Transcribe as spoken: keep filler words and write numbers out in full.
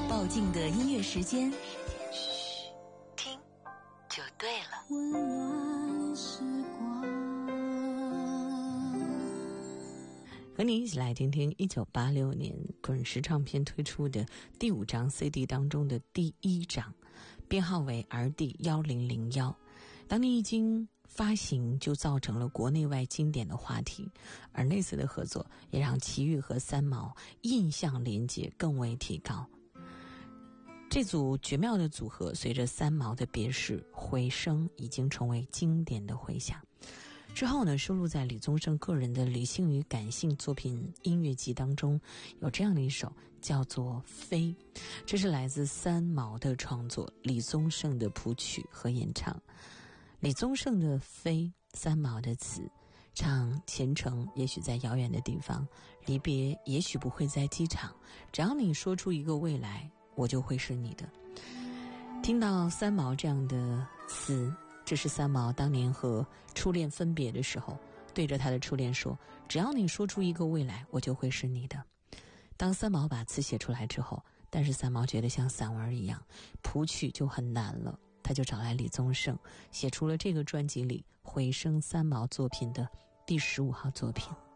爆静的音乐时间， 嘘，听就对了。 温暖时光，和你一起来听听一九八六年滚石唱片推出的第五张 C D 当中的第一张，编号为 R D 一零零一。当年一经发行就造成了国内外经典的话题，而那次的合作也让齐豫和三毛印象连结更为提高。这组绝妙的组合随着三毛的别逝，回声已经成为经典的回响。之后呢，收录在李宗盛个人的理性与感性作品音乐集当中，有这样的一首叫做《飞》，这是来自三毛的创作，李宗盛的谱曲和演唱。李宗盛的《飞》，三毛的词，唱前程也许在遥远的地方，离别也许不会在机场，只要你说出一个未来，我就会是你的。听到三毛这样的词，这是三毛当年和初恋分别的时候对着他的初恋说，只要你说出一个未来，我就会是你的。当三毛把词写出来之后，但是三毛觉得像散文一样，谱曲就很难了，他就找来李宗盛，写出了这个专辑里回声三毛作品的第十五号作品。